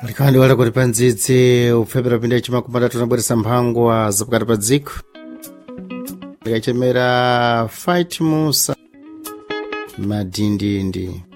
Alikandi wala kuti pandzidzi upfepera pinda chimakumata tunabweresa mphangwa zapakati pa dziko likachemera fight musa madindindi.